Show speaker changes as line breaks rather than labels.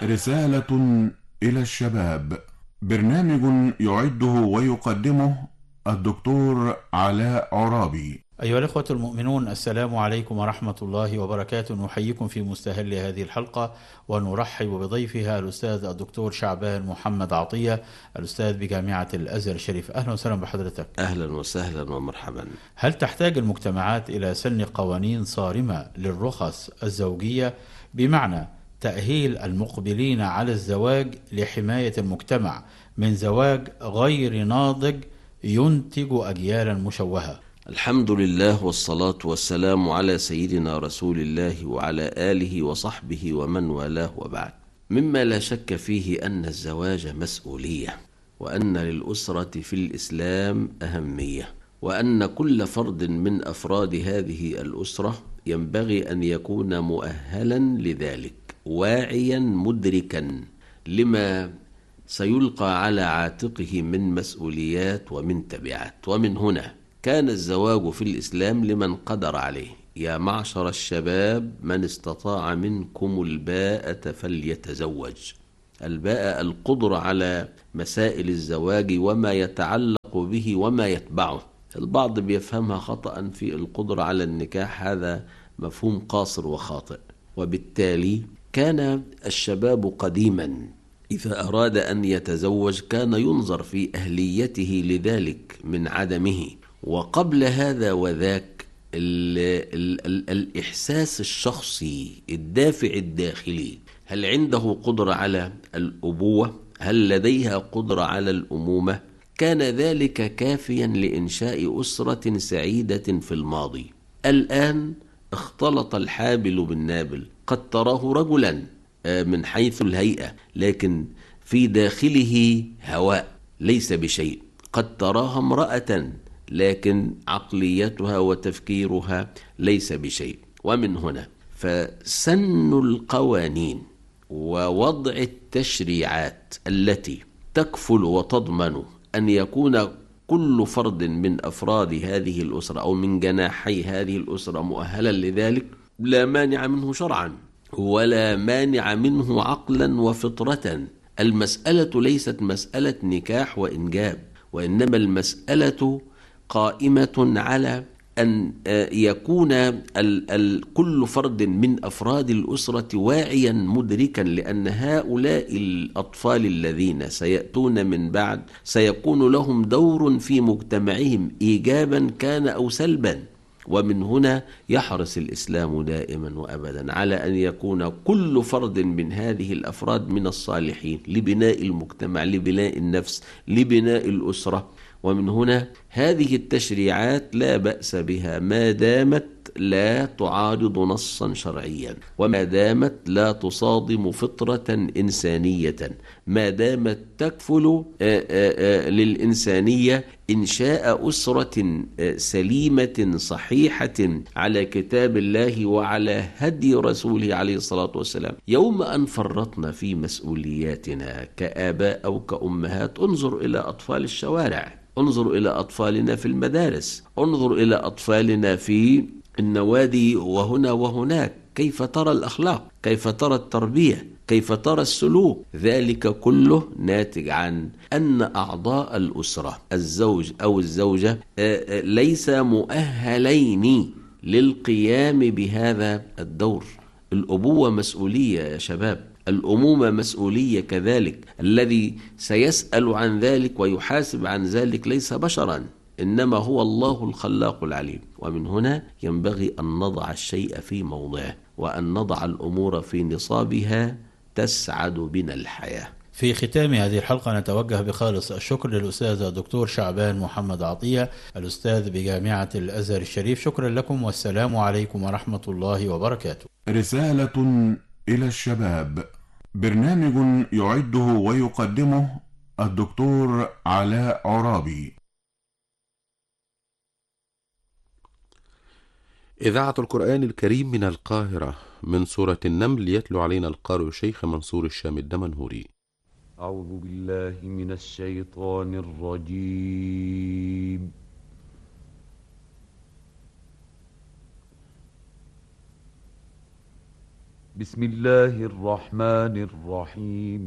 رسالة إلى الشباب. برنامج يعده ويقدمه الدكتور علاء عرابي.
أيها الإخوة المؤمنون، السلام عليكم ورحمة الله وبركاته. نحييكم في مستهل هذه الحلقة ونرحب بضيفها الأستاذ الدكتور شعبان محمد عطية، الأستاذ بجامعة الأزهر الشريف. أهلا وسهلا بحضرتك.
أهلا وسهلا ومرحبا.
هل تحتاج المجتمعات إلى سن قوانين صارمة للرخص الزوجية، بمعنى تأهيل المقبلين على الزواج لحماية المجتمع من زواج غير ناضج ينتج أجيالا مشوهة؟
الحمد لله والصلاة والسلام على سيدنا رسول الله وعلى آله وصحبه ومن والاه، وبعد. مما لا شك فيه أن الزواج مسؤولية، وأن للأسرة في الإسلام أهمية، وأن كل فرد من أفراد هذه الأسرة ينبغي أن يكون مؤهلا لذلك، واعيا مدركا لما سيلقى على عاتقه من مسؤوليات ومن تبعات. ومن هنا كان الزواج في الإسلام لمن قدر عليه. يا معشر الشباب من استطاع منكم الباءة فليتزوج. الباءة القدرة على مسائل الزواج وما يتعلق به وما يتبعه. البعض بيفهمها خطأ في القدرة على النكاح، هذا مفهوم قاصر وخاطئ. وبالتالي كان الشباب قديما إذا أراد أن يتزوج كان ينظر في أهليته لذلك من عدمه. وقبل هذا وذاك الإحساس الشخصي، الدافع الداخلي، هل عنده قدرة على الأبوة؟ هل لديها قدرة على الأمومة؟ كان ذلك كافيا لإنشاء أسرة سعيدة في الماضي. الآن اختلط الحابل بالنابل. قد تراه رجلا من حيث الهيئة، لكن في داخله هواء ليس بشيء. قد تراها امرأة، لكن عقليتها وتفكيرها ليس بشيء. ومن هنا فسن القوانين ووضع التشريعات التي تكفل وتضمن أن يكون كل فرد من أفراد هذه الأسرة أو من جناحي هذه الأسرة مؤهلا لذلك، لا مانع منه شرعا ولا مانع منه عقلا وفطرة. المسألة ليست مسألة نكاح وإنجاب، وإنما المسألة قائمة على أن يكون كل فرد من أفراد الأسرة واعيا مدركا، لأن هؤلاء الأطفال الذين سيأتون من بعد سيكون لهم دور في مجتمعهم إيجابا كان أو سلبا. ومن هنا يحرص الإسلام دائما وأبدا على أن يكون كل فرد من هذه الأفراد من الصالحين لبناء المجتمع، لبناء النفس، لبناء الأسرة. ومن هنا هذه التشريعات لا بأس بها ما دامت لا تعارض نصا شرعيا، وما دامت لا تصادم فطرة إنسانية، ما دامت تكفل للإنسانية إنشاء أسرة سليمة صحيحة على كتاب الله وعلى هدي رسوله عليه الصلاة والسلام. يوم أن فرطنا في مسؤولياتنا كآباء أو كأمهات، انظر إلى أطفال الشوارع، انظر إلى أطفالنا في المدارس، انظر إلى أطفالنا في النوادي وهنا وهناك. كيف ترى الأخلاق؟ كيف ترى التربية؟ كيف ترى السلوك؟ ذلك كله ناتج عن أن أعضاء الأسرة، الزوج أو الزوجة، ليس مؤهلين للقيام بهذا الدور. الأبوة مسؤولية يا شباب، الأمومة مسؤولية كذلك. الذي سيسأل عن ذلك ويحاسب عن ذلك ليس بشرا، إنما هو الله الخلاق العليم. ومن هنا ينبغي أن نضع الشيء في موضعه، وأن نضع الأمور في نصابها تسعد بنا الحياة.
في ختام هذه الحلقة نتوجه بخالص الشكر للأستاذ الدكتور شعبان محمد عطية، الأستاذ بجامعة الأزهر الشريف. شكرا لكم، والسلام عليكم ورحمة الله وبركاته.
رسالة إلى الشباب. برنامج يعده ويقدمه الدكتور علاء عرابي.
إذاعة القرآن الكريم من القاهرة، من سورة النمل، يتلو علينا القارئ الشيخ منصور الشام الدمنهوري.
أعوذ بالله من الشيطان الرجيم. بسم الله الرحمن الرحيم